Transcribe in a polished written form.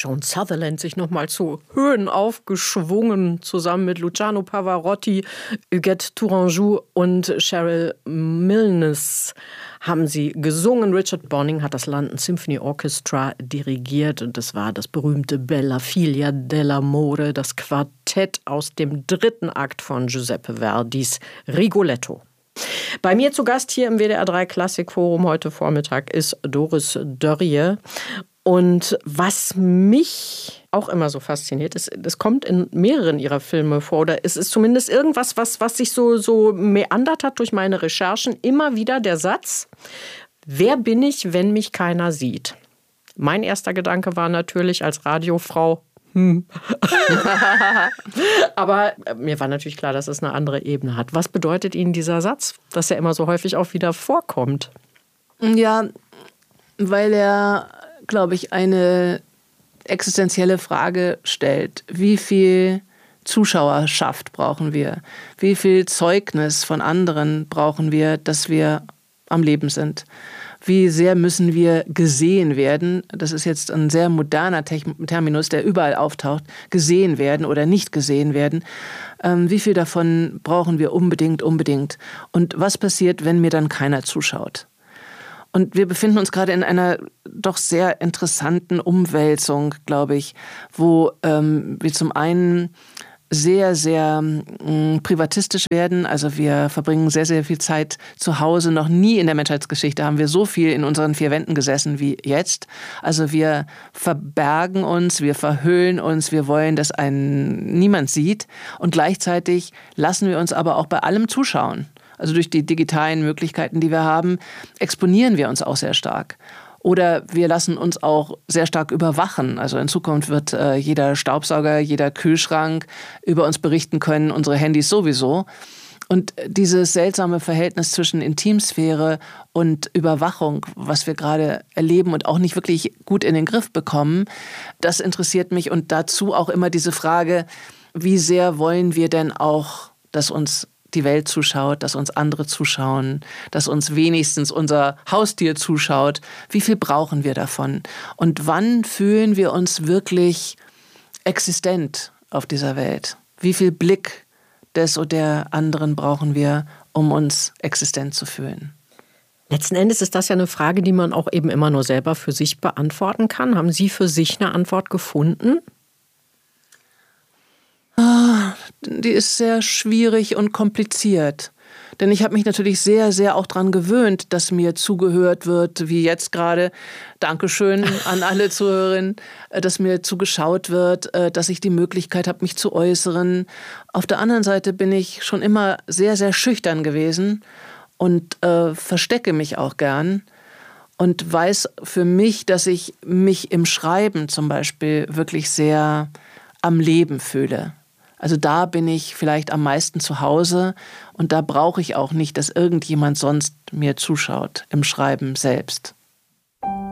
Joan Sutherland sich nochmal zu Höhen aufgeschwungen, zusammen mit Luciano Pavarotti, Huguette Tourangeau und Cheryl Milnes haben sie gesungen. Richard Bonning hat das London Symphony Orchestra dirigiert und das war das berühmte Bella Figlia dell'amore, das Quartett aus dem 3. Akt von Giuseppe Verdis Rigoletto. Bei mir zu Gast hier im WDR 3 Klassikforum heute Vormittag ist Doris Dörrie. Und was mich auch immer so fasziniert, ist, das kommt in mehreren ihrer Filme vor, oder es ist zumindest irgendwas, was sich so meandert hat durch meine Recherchen, immer wieder der Satz: Wer bin ich, wenn mich keiner sieht? Mein erster Gedanke war natürlich als Radiofrau, aber mir war natürlich klar, dass es eine andere Ebene hat. Was bedeutet Ihnen dieser Satz, dass er immer so häufig auch wieder vorkommt? Ja, weil er, glaube ich, eine existenzielle Frage stellt. Wie viel Zuschauerschaft brauchen wir? Wie viel Zeugnis von anderen brauchen wir, dass wir am Leben sind? Wie sehr müssen wir gesehen werden? Das ist jetzt ein sehr moderner Terminus, der überall auftaucht. Gesehen werden oder nicht gesehen werden. Wie viel davon brauchen wir unbedingt? Und was passiert, wenn mir dann keiner zuschaut? Und wir befinden uns gerade in einer doch sehr interessanten Umwälzung, glaube ich, wo wir zum einen sehr, sehr privatistisch werden. Also wir verbringen sehr, sehr viel Zeit zu Hause. Noch nie in der Menschheitsgeschichte haben wir so viel in unseren 4 Wänden gesessen wie jetzt. Also wir verbergen uns, wir verhüllen uns, wir wollen, dass einen niemand sieht. Und gleichzeitig lassen wir uns aber auch bei allem zuschauen. Also durch die digitalen Möglichkeiten, die wir haben, exponieren wir uns auch sehr stark. Oder wir lassen uns auch sehr stark überwachen. Also in Zukunft wird jeder Staubsauger, jeder Kühlschrank über uns berichten können, unsere Handys sowieso. Und dieses seltsame Verhältnis zwischen Intimsphäre und Überwachung, was wir gerade erleben und auch nicht wirklich gut in den Griff bekommen, das interessiert mich. Und dazu auch immer diese Frage, wie sehr wollen wir denn auch, dass uns die Welt zuschaut, dass uns andere zuschauen, dass uns wenigstens unser Haustier zuschaut. Wie viel brauchen wir davon? Und wann fühlen wir uns wirklich existent auf dieser Welt? Wie viel Blick des oder der anderen brauchen wir, um uns existent zu fühlen? Letzten Endes ist das ja eine Frage, die man auch eben immer nur selber für sich beantworten kann. Haben Sie für sich eine Antwort gefunden? Die ist sehr schwierig und kompliziert. Denn ich habe mich natürlich sehr, sehr auch daran gewöhnt, dass mir zugehört wird, wie jetzt gerade. Dankeschön an alle Zuhörerinnen, dass mir zugeschaut wird, dass ich die Möglichkeit habe, mich zu äußern. Auf der anderen Seite bin ich schon immer sehr, sehr schüchtern gewesen und verstecke mich auch gern. Und weiß für mich, dass ich mich im Schreiben zum Beispiel wirklich sehr am Leben fühle. Also da bin ich vielleicht am meisten zu Hause und da brauche ich auch nicht, dass irgendjemand sonst mir zuschaut im Schreiben selbst.